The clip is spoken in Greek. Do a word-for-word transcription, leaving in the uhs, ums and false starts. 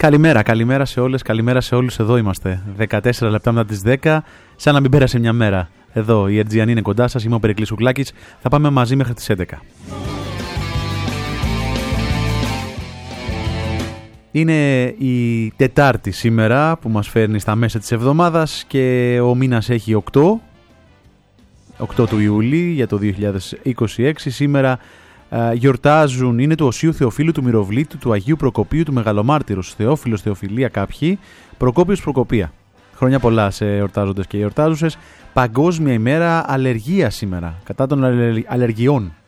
Καλημέρα, καλημέρα σε όλες, καλημέρα σε όλους. Εδώ είμαστε. δεκατέσσερα λεπτά μετά τις δέκα, σαν να μην πέρασε μια μέρα. Εδώ η Ερτζιανή είναι κοντά σας, είμαι ο Περικλής Σουκλάκης. Θα πάμε μαζί μέχρι τις έντεκα. Είναι η Τετάρτη σήμερα που μας φέρνει στα μέσα της εβδομάδας και ο μήνας έχει οκτώ, οκτώ του Ιουλίου για το δύο χιλιάδες είκοσι έξι. Σήμερα Uh, γιορτάζουν, είναι του Οσίου Θεοφύλου, του Μυροβλήτου, του Αγίου Προκοπίου, του Μεγαλομάρτυρος, Θεόφιλος, Θεοφιλία κάποιοι, Προκόπιος, Προκοπία. Χρόνια πολλά σε εορτάζοντες και εορτάζουσες. Παγκόσμια ημέρα αλλεργία σήμερα, κατά των αλλεργιών.